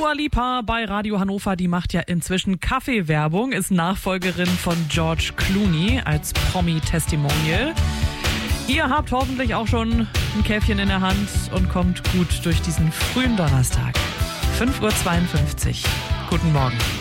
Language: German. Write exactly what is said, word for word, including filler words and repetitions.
Dua Lipa bei Radio Hannover, die macht ja inzwischen Kaffeewerbung, ist Nachfolgerin von George Clooney als Promi-Testimonial. Ihr habt hoffentlich auch schon ein Käffchen in der Hand und kommt gut durch diesen frühen Donnerstag. fünf Uhr zweiundfünfzig. Guten Morgen.